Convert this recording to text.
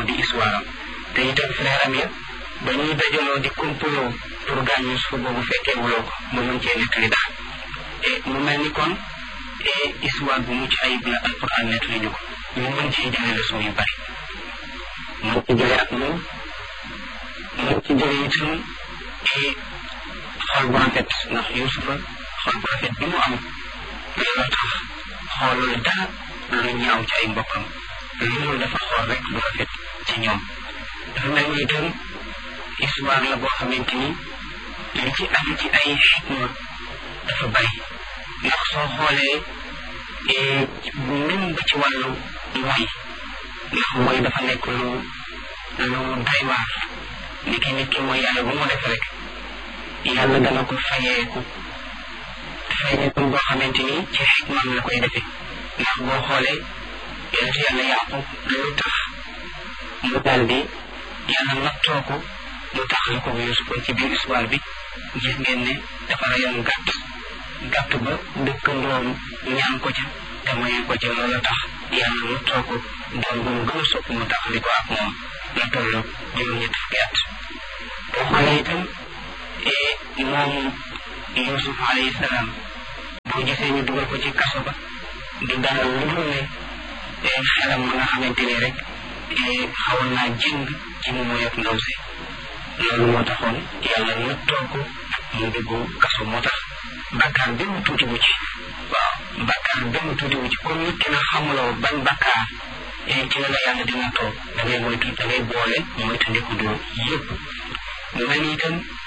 moo di histoire am te itam frère am ya ba ñuy dajaloo di complot pour gaañ Yuusufa boobu fekkee wuloo ko mu mën cee nettali daal mu mel ni kon histoire bu mucc ayib la alquran nettali ñu ko ñu mën cee jëlee leçon yu bari mën ci jëlee ak moom mën ci jëlee itam xol bu rafet ndax Yuusufa xol bu rafet bi mu am loolu tax xoolul dara lu ñaaw ci ay mbokkam loolu dafa xool rek lu rafet ci ñoom dafa mel ni itam histoire la boo xamante ni li ci aju ci ay xikma dafa bari ndax soo xoolee même ba ci wàllu mooy ndax mooy dafa nekk lu doy waar nit ki mooy yàlla bu mu def rek yàlla dana ko fayeeku boo xamante ni ci xikmaam la koy defee ndax boo xoolee yonent yàlla Yaqub lu tax mu daal di yàlla nattoo ko mu taxal ko Yuusufa ci biir histoire bi gis ngeen ne dafa rayoon gàtt ba dëkkandoom ñaan ko ca te mayu ko ca loolu tax yàlla nattoo ko doon bu mu gën a sopp mu taxali ko ak moom la toll juróom-ñetti fukki at boo xoolee itam moom Yuusuf alayhi salaam boo gisee ñu dugal ko ci kaso ba du dara lu dul ne xelam ma nga xamante ni rek xawoon naa jëng ci mu mooy ak ndaw si loolu moo taxoon yàlla nattoo ko mu dugg kaso moo tax bàkkaar benn tuuti wu ci waaw bàkkaar benn tuuti wu ci comme nit ki na xamuloo ban bàkkaar ci la yàlla di nattoo da ngay moytu da ngay boole moytu ndiku doo yëpp mu mel ni itam